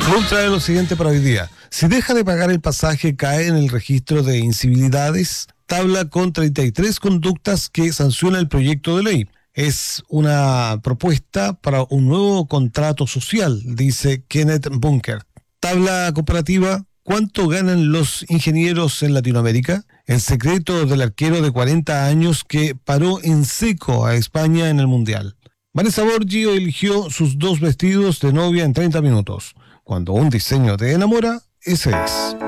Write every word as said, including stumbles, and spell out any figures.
Club trae lo siguiente para hoy día. Si deja de pagar el pasaje, cae en el registro de incivilidades. Tabla con treinta y tres conductas que sanciona el proyecto de ley. Es una propuesta para un nuevo contrato social, dice Kenneth Bunker. Tabla comparativa. ¿Cuánto ganan los ingenieros en Latinoamérica? El secreto del arquero de cuarenta años que paró en seco a España en el Mundial. Vanessa Borghi eligió sus dos vestidos de novia en treinta minutos. Cuando un diseño te enamora, ese es.